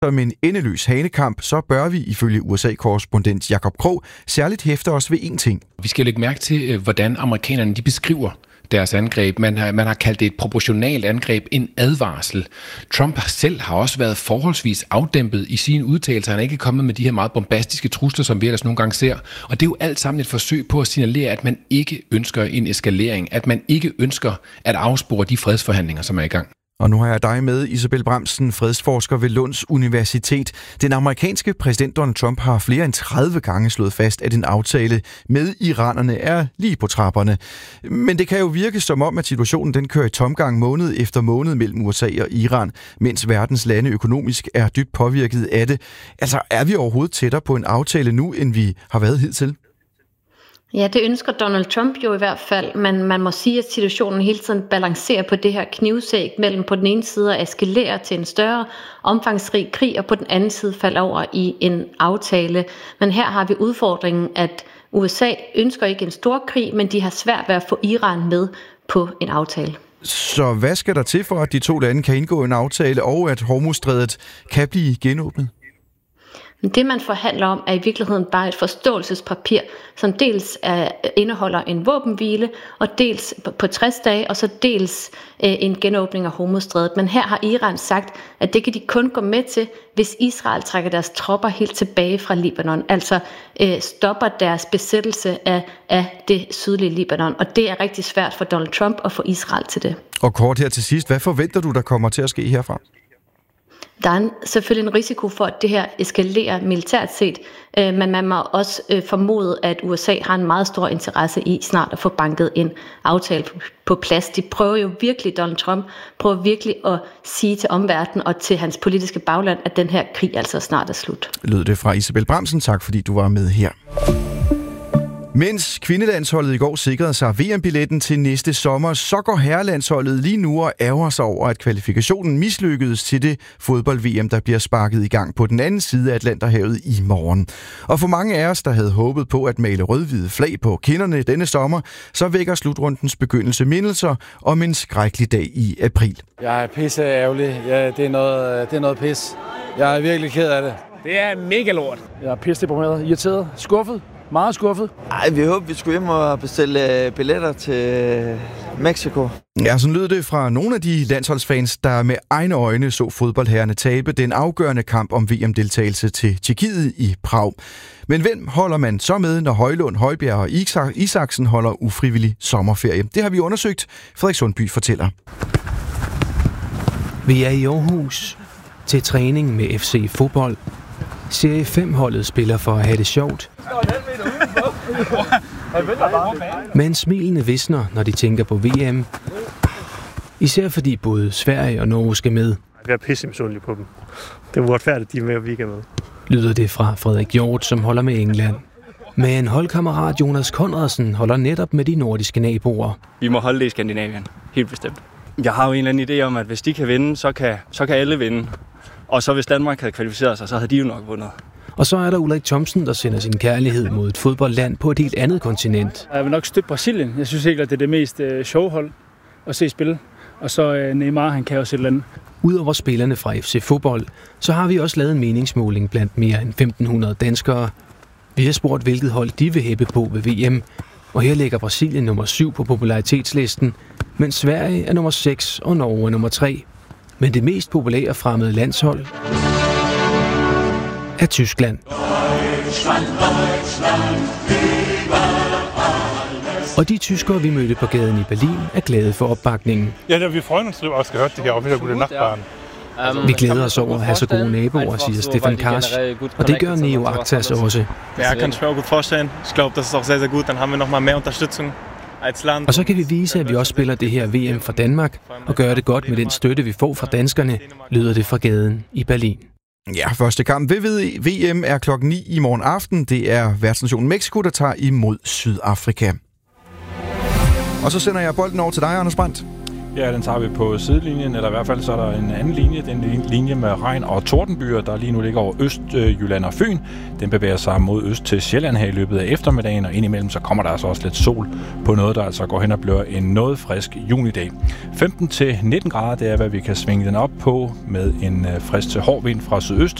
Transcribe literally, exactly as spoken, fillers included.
Som en endeløs hanekamp, så bør vi ifølge U S A-korrespondent Jakob Krog særligt hæfte os ved én ting. Vi skal lægge mærke til, hvordan amerikanerne de beskriver deres angreb. Man har, man har kaldt det et proportionalt angreb, en advarsel. Trump selv har også været forholdsvis afdæmpet i sine udtalelser. Han er ikke kommet med de her meget bombastiske trusler, som vi ellers nogle gange ser. Og det er jo alt sammen et forsøg på at signalere, at man ikke ønsker en eskalering, at man ikke ønsker at afspore de fredsforhandlinger, som er i gang. Og nu har jeg dig med, Isabel Bramsen, fredsforsker ved Lunds Universitet. Den amerikanske præsident Donald Trump har flere end tredive gange slået fast, at en aftale med iranerne er lige på trapperne. Men det kan jo virke som om, at situationen den kører i tomgang måned efter måned mellem U S A og Iran, mens verdens lande økonomisk er dybt påvirket af det. Altså, er vi overhovedet tættere på en aftale nu, end vi har været hidtil? Ja, det ønsker Donald Trump jo i hvert fald, men man må sige, at situationen hele tiden balancerer på det her knivsæg mellem på den ene side at eskalere til en større omfangsrig krig, og på den anden side falde over i en aftale. Men her har vi udfordringen, at U S A ønsker ikke en stor krig, men de har svært ved at få Iran med på en aftale. Så hvad skal der til for, at de to lande kan indgå en aftale, og at Hormuzstrædet kan blive genåbnet? Det, man forhandler om, er i virkeligheden bare et forståelsespapir, som dels er, indeholder en våbenhvile, og dels på tres dage, og så dels øh, en genåbning af Hormuzstrædet. Men her har Iran sagt, at det kan de kun gå med til, hvis Israel trækker deres tropper helt tilbage fra Libanon, altså øh, stopper deres besættelse af, af det sydlige Libanon. Og det er rigtig svært for Donald Trump at få Israel til det. Og kort her til sidst, hvad forventer du, der kommer til at ske herfra? Der er selvfølgelig en risiko for, at det her eskalerer militært set, men man må også formode, at U S A har en meget stor interesse i snart at få banket en aftale på plads. De prøver jo virkelig, Donald Trump prøver virkelig at sige til omverdenen og til hans politiske bagland, at den her krig altså snart er slut. Lød det fra Isabel Bramsen. Tak fordi du var med her. Mens kvindelandsholdet i går sikrede sig V M-billetten til næste sommer, så går herrelandsholdet lige nu og ærger sig over, at kvalifikationen mislykkedes til det fodbold-V M, der bliver sparket i gang på den anden side af Atlanterhavet i morgen. Og for mange af os, der havde håbet på at male rød-hvide flag på kinderne denne sommer, så vækker slutrundens begyndelse mindelser om en skrækkelig dag i april. Jeg er pisse ærgerlig. Ja, det er noget, det er noget pis. Jeg er virkelig ked af det. Det er mega lort. Jeg er pisse deprimeret, irriteret, skuffet. Meget skuffet. Ej, vi håber, vi skulle hjem og bestille billetter til Mexico. Ja, sådan lød det fra nogle af de landsholdsfans, der med egne øjne så fodboldherrerne tabe den afgørende kamp om V M-deltagelse til Tjekkiet i Prag. Men hvem holder man så med, når Højlund, Højbjerg og Isaksen holder ufrivillig sommerferie? Det har vi undersøgt. Frederik Sundby fortæller. Vi er i Aarhus til træning med F C Fodbold. Serie fem-holdet spiller for at have det sjovt. Men smilene visner, når de tænker på V M. Især fordi både Sverige og Norge skal med. Jeg er pissemisundelig på dem. Det er uretfærdigt, de er med, og vi ikke er med. Lyder det fra Frederik Hjort, som holder med England. Men holdkammerat Jonas Konradsen holder netop med de nordiske naboer. Vi må holde det i Skandinavien. Helt bestemt. Jeg har jo en eller anden idé om, at hvis de kan vinde, så kan, så kan alle vinde. Og så hvis Danmark havde kvalificeret sig, så havde de jo nok vundet. Og så er der Ulrik Thomsen, der sender sin kærlighed mod et fodboldland på et helt andet kontinent. Jeg vil nok støtte Brasilien. Jeg synes ikke, at det er det mest øh, sjove hold at se spille. Og så øh, Neymar, han kan også et eller andet. Udover spillerne fra F C Fodbold, så har vi også lavet en meningsmåling blandt mere end femten hundrede danskere. Vi har spurgt, hvilket hold de vil hæppe på ved V M. Og her ligger Brasilien nummer syv på popularitetslisten, mens Sverige er nummer seks og Norge er nummer tre. Men det mest populære fremmede landshold er Tyskland. Deutschland, Deutschland, og de tyskere, vi mødte på gaden i Berlin, er glade for opbakningen. Ja, vi freuen uns drüber, at høre det her, og vi har gode nachbarn. Vi glæder os over at have så gode naboer, siger Stefan Karsch, og det gør Neo Aktas også. Ja, kan ich mir auch gut vorstellen. Ich glaube, das ist auch sehr, sehr gut. Dann haben wir noch mal mehr Unterstützung. Og så kan vi vise, at vi også spiller det her V M for Danmark, og gøre det godt med den støtte, vi får fra danskerne, lyder det fra gaden i Berlin. Ja, første kamp ved V M er klokken ni i morgen aften. Det er værtsnationen Mexico, der tager imod Sydafrika. Og så sender jeg bolden over til dig, Anders Brandt. Ja, den tager vi på sidelinjen, eller i hvert fald så er der en anden linje. Det er en linje med regn og tordenbyer, der lige nu ligger over Østjylland og Fyn. Den bevæger sig mod øst til Sjælland her i løbet af eftermiddagen, og indimellem så kommer der altså også lidt sol på noget, der altså går hen og bliver en noget frisk junidag. femten til nitten grader, det er, hvad vi kan svinge den op på med en frisk til hård vind fra sydøst.